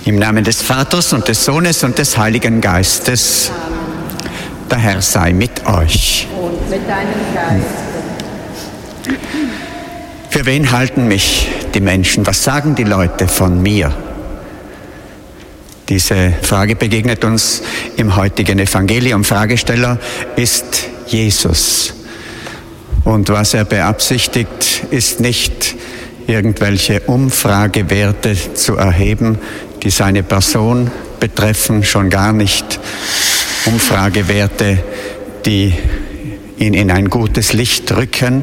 Im Namen des Vaters und des Sohnes und des Heiligen Geistes. Der Herr sei mit euch. Und mit deinem Geist. Für wen halten mich die Menschen? Was sagen die Leute von mir? Diese Frage begegnet uns im heutigen Evangelium. Fragesteller ist Jesus. Und was er beabsichtigt, ist nicht irgendwelche Umfragewerte zu erheben, die seine Person betreffen, schon gar nicht Umfragewerte, die ihn in ein gutes Licht rücken.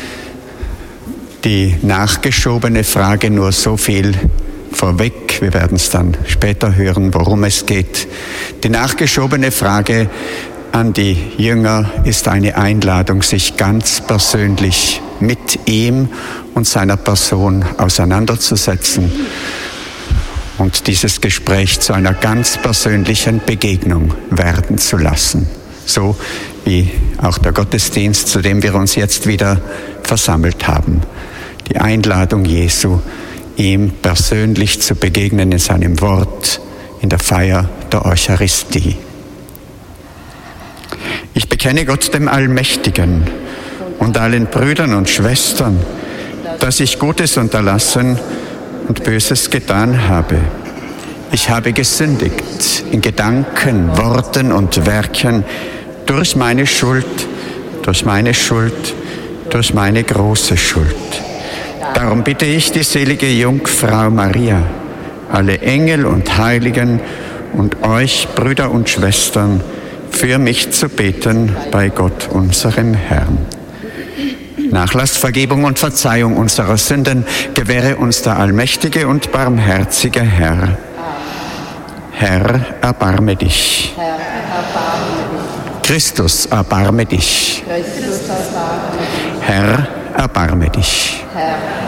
Die nachgeschobene Frage nur so viel vorweg, wir werden es dann später hören, worum es geht. Die nachgeschobene Frage an die Jünger ist eine Einladung, sich ganz persönlich mit ihm und seiner Person auseinanderzusetzen und dieses Gespräch zu einer ganz persönlichen Begegnung werden zu lassen. So wie auch der Gottesdienst, zu dem wir uns jetzt wieder versammelt haben. Die Einladung Jesu, ihm persönlich zu begegnen in seinem Wort, in der Feier der Eucharistie. Ich bekenne Gott dem Allmächtigen und allen Brüdern und Schwestern, dass ich Gutes unterlassen und Böses getan habe. Ich habe gesündigt in Gedanken, Worten und Werken durch meine Schuld, durch meine große Schuld. Darum bitte ich die selige Jungfrau Maria, alle Engel und Heiligen und euch, Brüder und Schwestern, für mich zu beten bei Gott, unserem Herrn. Nachlass, Vergebung und Verzeihung unserer Sünden gewähre uns der allmächtige und barmherzige Herr. Herr, erbarme dich. Herr, erbarme dich. Christus, erbarme dich. Christus, erbarme dich. Herr, erbarme dich. Herr,